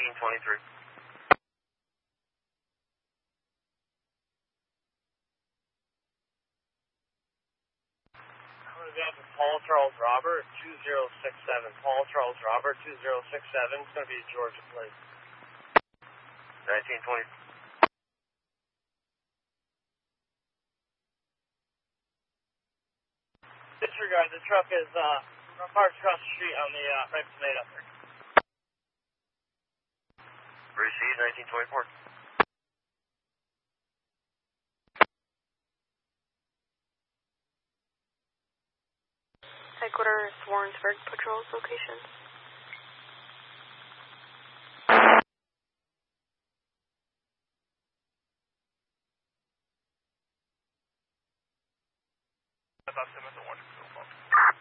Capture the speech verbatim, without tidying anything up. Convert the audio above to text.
nineteen twenty-three. I'm going to be up to Paul Charles Robert, two zero six seven. Paul Charles Robert, two zero six seven. It's going to be a Georgia plate. nineteen twenty. Disregard, the truck is uh, parked across the street on the uh, right made up there. Received, nineteen twenty-four. Headquarters, Warrensburg Patrol's location. About seven to one.